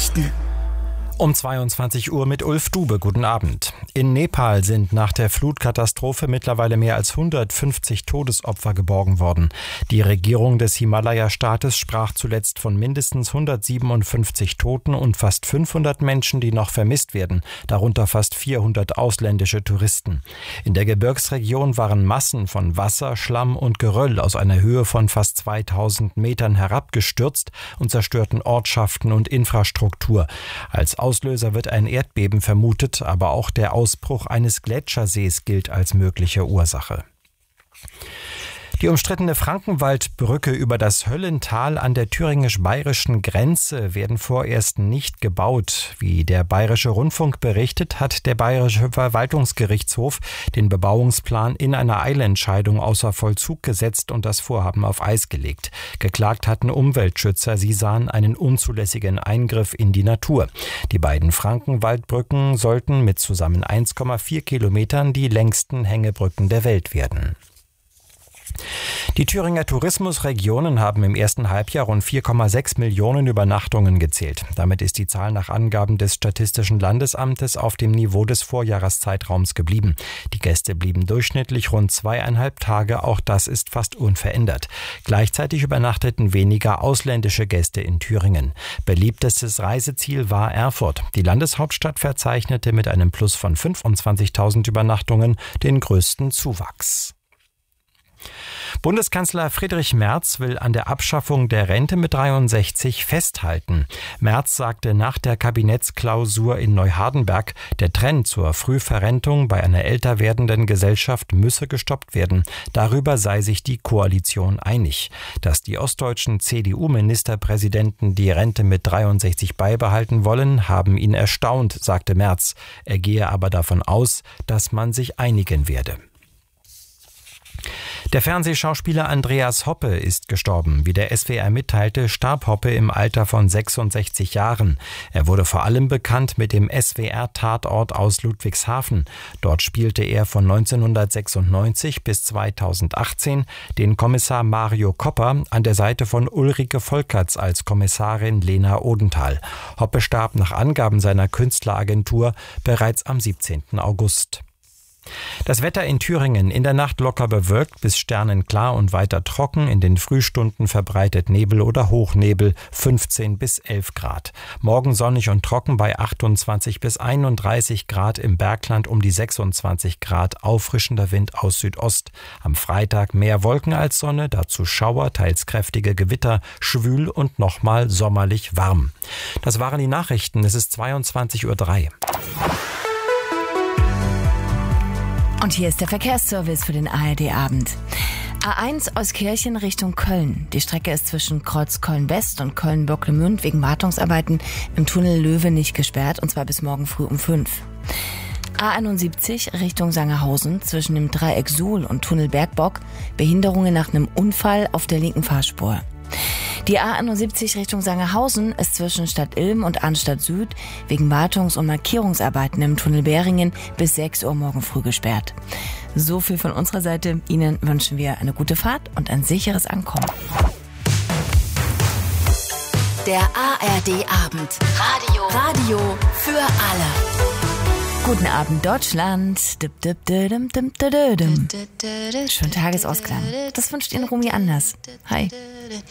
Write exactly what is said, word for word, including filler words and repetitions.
Nachrichten. Um zweiundzwanzig Uhr mit Ulf Dube. Guten Abend. In Nepal sind nach der Flutkatastrophe mittlerweile mehr als hundertfünfzig Todesopfer geborgen worden. Die Regierung des Himalaya-Staates sprach zuletzt von mindestens hundertsiebenundfünfzig Toten und fast fünfhundert Menschen, die noch vermisst werden, darunter fast vierhundert ausländische Touristen. In der Gebirgsregion waren Massen von Wasser, Schlamm und Geröll aus einer Höhe von fast zweitausend Metern herabgestürzt und zerstörten Ortschaften und Infrastruktur. Als Auslöser wird ein Erdbeben vermutet, aber auch der Ausbruch eines Gletschersees gilt als mögliche Ursache. Die umstrittene Frankenwaldbrücke über das Höllental an der thüringisch-bayerischen Grenze werden vorerst nicht gebaut. Wie der Bayerische Rundfunk berichtet, hat der Bayerische Verwaltungsgerichtshof den Bebauungsplan in einer Eilentscheidung außer Vollzug gesetzt und das Vorhaben auf Eis gelegt. Geklagt hatten Umweltschützer, sie sahen einen unzulässigen Eingriff in die Natur. Die beiden Frankenwaldbrücken sollten mit zusammen eins Komma vier Kilometern die längsten Hängebrücken der Welt werden. Die Thüringer Tourismusregionen haben im ersten Halbjahr rund vier Komma sechs Millionen Übernachtungen gezählt. Damit ist die Zahl nach Angaben des Statistischen Landesamtes auf dem Niveau des Vorjahreszeitraums geblieben. Die Gäste blieben durchschnittlich rund zweieinhalb Tage, auch das ist fast unverändert. Gleichzeitig übernachteten weniger ausländische Gäste in Thüringen. Beliebtestes Reiseziel war Erfurt. Die Landeshauptstadt verzeichnete mit einem Plus von fünfundzwanzigtausend Übernachtungen den größten Zuwachs. Bundeskanzler Friedrich Merz will an der Abschaffung der Rente mit dreiundsechzig festhalten. Merz sagte nach der Kabinettsklausur in Neuhardenberg, der Trend zur Frühverrentung bei einer älter werdenden Gesellschaft müsse gestoppt werden. Darüber sei sich die Koalition einig. Dass die ostdeutschen C D U-Ministerpräsidenten die Rente mit dreiundsechzig beibehalten wollen, haben ihn erstaunt, sagte Merz. Er gehe aber davon aus, dass man sich einigen werde. Der Fernsehschauspieler Andreas Hoppe ist gestorben. Wie der S W R mitteilte, starb Hoppe im Alter von sechsundsechzig Jahren. Er wurde vor allem bekannt mit dem S W R-Tatort aus Ludwigshafen. Dort spielte er von neunzehnhundertsechsundneunzig bis zweitausendachtzehn den Kommissar Mario Kopper an der Seite von Ulrike Volkerts als Kommissarin Lena Odenthal. Hoppe starb nach Angaben seiner Künstleragentur bereits am siebzehnten August. Das Wetter in Thüringen: in der Nacht locker bewölkt bis sternenklar und weiter trocken, in den Frühstunden verbreitet Nebel oder Hochnebel, fünfzehn bis elf Grad. Morgen sonnig und trocken bei achtundzwanzig bis einunddreißig Grad, im Bergland um die sechsundzwanzig Grad, auffrischender Wind aus Südost. Am Freitag mehr Wolken als Sonne, dazu Schauer, teils kräftige Gewitter, schwül und nochmal sommerlich warm. Das waren die Nachrichten, es ist zweiundzwanzig Uhr drei. Und hier ist der Verkehrsservice für den A R D-Abend. A eins Euskirchen Richtung Köln. Die Strecke ist zwischen Kreuz Köln-West und Köln-Böcklemünd wegen Wartungsarbeiten im Tunnel Löwe nicht gesperrt, und zwar bis morgen früh um fünf. A einundsiebzig Richtung Sangerhausen zwischen dem Dreieck Suhl und Tunnel Bergbock. Behinderungen nach einem Unfall auf der linken Fahrspur. Die A einundsiebzig Richtung Sangerhausen ist zwischen Stadt Ilm und Arnstadt Süd wegen Wartungs- und Markierungsarbeiten im Tunnel Beringen bis sechs Uhr morgen früh gesperrt. So viel von unserer Seite. Ihnen wünschen wir eine gute Fahrt und ein sicheres Ankommen. Der A R D-Abend. Radio. Radio für alle. Guten Abend, Deutschland. Dip, dip, dip, dip, dip, dip. Schönen Tagesausklang. Das wünscht Ihnen Rumi Anders. Hi.